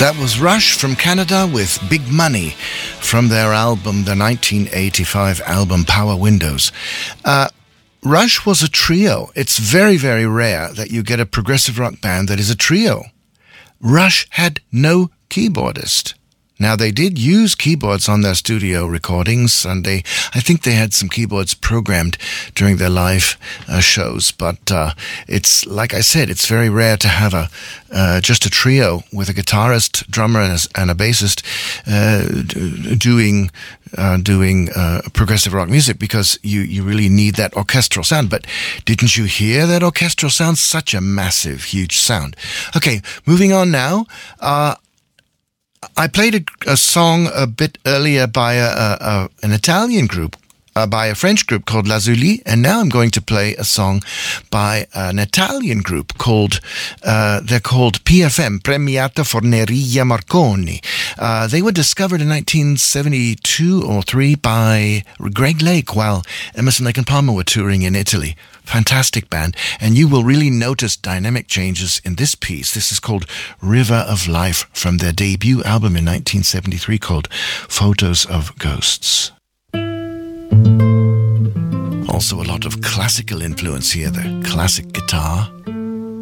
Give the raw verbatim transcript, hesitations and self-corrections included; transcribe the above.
That was Rush from Canada with Big Money from their album, the nineteen eighty-five album Power Windows. Uh, Rush was a trio. It's very, very rare that you get a progressive rock band that is a trio. Rush had no keyboardist. Now, they did use keyboards on their studio recordings, and they, I think they had some keyboards programmed during their live uh, shows, but uh, it's, like I said, it's very rare to have a uh, just a trio with a guitarist, drummer, and a, and a bassist uh, d- doing uh, doing uh, progressive rock music, because you, you really need that orchestral sound. But didn't you hear that orchestral sound? Such a massive, huge sound. Okay, moving on now. Uh, I played a, a song a bit earlier by a, a, a, an Italian group, uh, by a French group called Lazuli, and now I'm going to play a song by an Italian group called, uh, they're called P F M, Premiata Forneria Marconi. Uh, they were discovered in nineteen seventy-two or three by Greg Lake while Emerson, Lake and Palmer were touring in Italy. Fantastic band, and you will really notice dynamic changes in this piece. This is called River of Life from their debut album in nineteen seventy-three called Photos of Ghosts. Also a lot of classical influence here, the classic guitar.